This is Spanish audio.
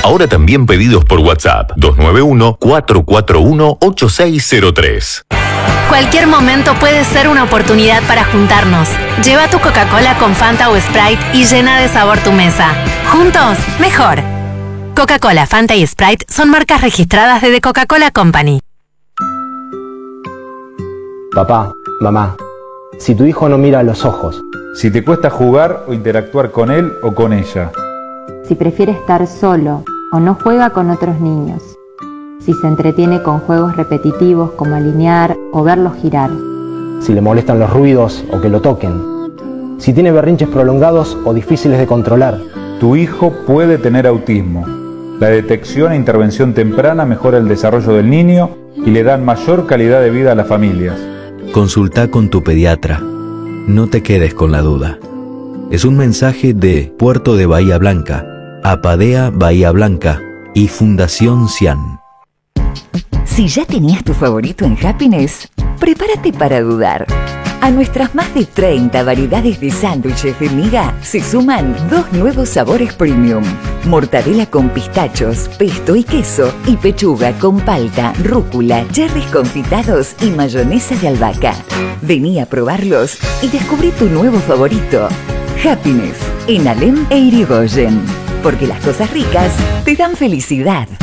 Ahora también pedidos por WhatsApp 291-441-8603. Cualquier momento puede ser una oportunidad para juntarnos. Lleva tu Coca-Cola con Fanta o Sprite y llena de sabor tu mesa. Juntos, mejor. Coca-Cola, Fanta y Sprite son marcas registradas de The Coca-Cola Company. Papá, mamá, si tu hijo no mira a los ojos, si te cuesta jugar o interactuar con él o con ella, si prefiere estar solo o no juega con otros niños, si se entretiene con juegos repetitivos como alinear o verlos girar, si le molestan los ruidos o que lo toquen, si tiene berrinches prolongados o difíciles de controlar. Tu hijo puede tener autismo. La detección e intervención temprana mejora el desarrollo del niño y le dan mayor calidad de vida a las familias. Consulta con tu pediatra. No te quedes con la duda. Es un mensaje de Puerto de Bahía Blanca, Apadea Bahía Blanca y Fundación Cian. Si ya tenías tu favorito en Happiness, prepárate para dudar. A nuestras más de 30 variedades de sándwiches de miga se suman 2 nuevos sabores premium. Mortadela con pistachos, pesto y queso y pechuga con palta, rúcula, cherries confitados y mayonesa de albahaca. Vení a probarlos y descubrí tu nuevo favorito. Happiness, en Alem e Irigoyen. Porque las cosas ricas te dan felicidad.